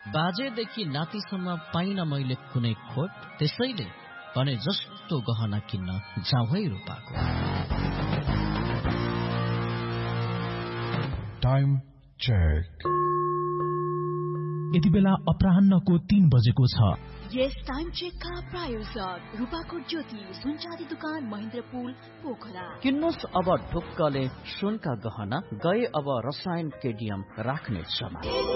बाजेदेखि नातिसम्म पाइन मैले कुनै खोट, त्यसैले भने जस्तो गहना किन्न जाउँ है रूपाको। Time check. यति बेला अपराह्नको 3 बजेको छ। यस टाइम चेकका प्रायोजक रूपाको ज्योति सुनचाँदी दुकान महेन्द्रपुल पोखरा। किन्नुस् अब ढुक्कले सुनका गहना, गए अब रसायन केडियम राख्ने समय।